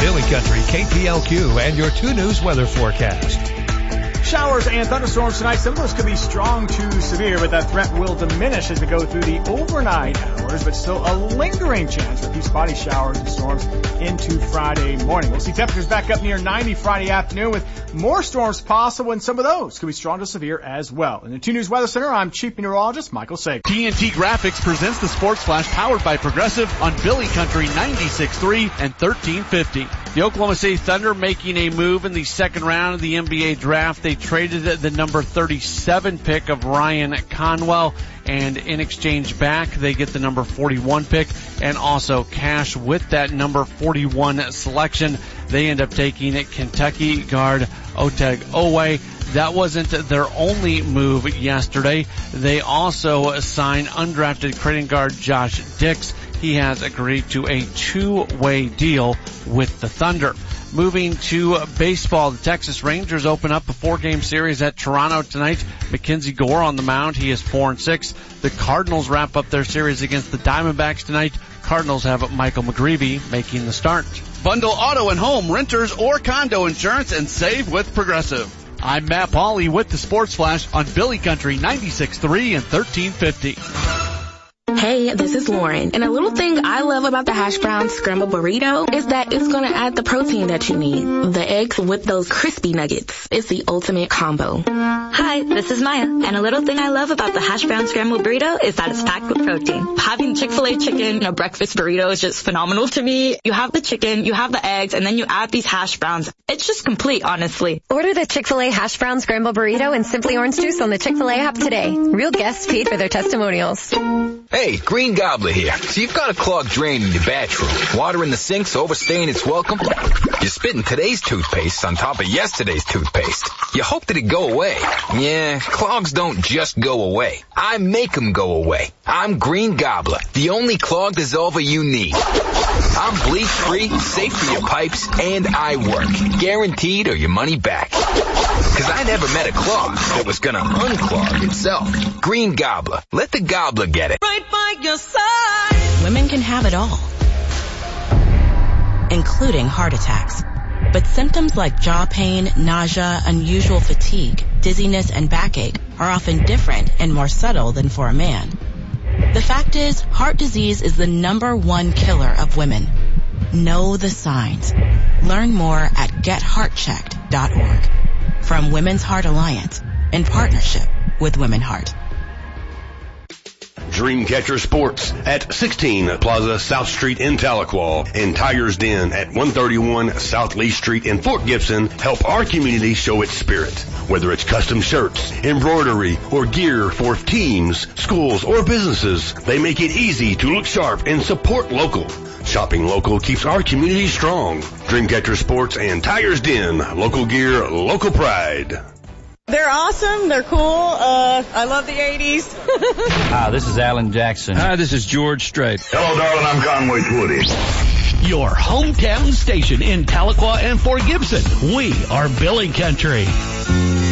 Billy Country, KPLQ, and your 2 News weather forecast. Showers and thunderstorms tonight. Some of those could be strong to severe, but that threat will diminish as we go through the overnight hours, but still a lingering chance for a few spotty showers and storms into Friday morning. We'll see temperatures back up near 90 Friday afternoon with more storms possible, and some of those could be strong to severe as well. In the 2 News Weather Center, I'm Chief Meteorologist Michael Sager. TNT Graphics presents the Sports Flash powered by Progressive on Billy Country 96.3 and 1350. The Oklahoma City Thunder making a move in the second round of the NBA draft. They traded the number 37 pick of Ryan Conwell, and in exchange back, they get the number 41 pick and also cash with that number 41 selection. They end up taking Kentucky guard Oteg Owe. That wasn't their only move yesterday. They also signed undrafted Creighton guard Josh Dix. He has agreed to a 2-way deal with the Thunder. Moving to baseball, the Texas Rangers open up a 4-game series at Toronto tonight. Mackenzie Gore on the mound. He is 4-6. The Cardinals wrap up their series against the Diamondbacks tonight. Cardinals have Michael McGreevy making the start. Bundle auto and home, renters, or condo insurance and save with Progressive. I'm Matt Pauley with the Sports Flash on Billy Country 96.3 and 1350. Hey, this is Lauren, and a little thing I love about the hash brown scrambled burrito is that it's going to add the protein that you need. The eggs with those crispy nuggets. It's the ultimate combo. Hi, this is Maya, and a little thing I love about the hash brown scrambled burrito is that it's packed with protein. Having Chick-fil-A chicken in a breakfast burrito is just phenomenal to me. You have the chicken, you have the eggs, and then you add these hash browns. It's just complete, honestly. Order the Chick-fil-A hash brown scrambled burrito and Simply Orange Juice on the Chick-fil-A app today. Real guests paid for their testimonials. Hey, Green Gobbler here. So you've got a clogged drain in your bathroom. Water in the sink's overstaying its welcome. You're spitting today's toothpaste on top of yesterday's toothpaste. You hope that it go away. Yeah, clogs don't just go away. I make them go away. I'm Green Gobbler, the only clog dissolver you need. I'm bleach-free, safe for your pipes, and I work. Guaranteed or your money back. Cause I never met a clog that was gonna unclog itself. Green Gobbler. Let the gobbler get it. Right by your side. Women can have it all, including heart attacks. But symptoms like jaw pain, nausea, unusual fatigue, dizziness, and backache are often different and more subtle than for a man. The fact is, heart disease is the #1 killer of women. Know the signs. Learn more at getheartchecked.org. From Women's Heart Alliance, in partnership with Women Heart. Dreamcatcher Sports at 16 Plaza South Street in Tahlequah and Tiger's Den at 131 South Lee Street in Fort Gibson help our community show its spirit. Whether it's custom shirts, embroidery, or gear for teams, schools, or businesses, they make it easy to look sharp and support local. Shopping local keeps our community strong. Dreamcatcher Sports and Tiger's Den. Local gear, local pride. They're awesome. They're cool. I love the 80s. Hi, this is Alan Jackson. Hi, this is George Strait. Hello, darling. I'm Conway Twitty. Your hometown station in Tahlequah and Fort Gibson. We are Billy Country.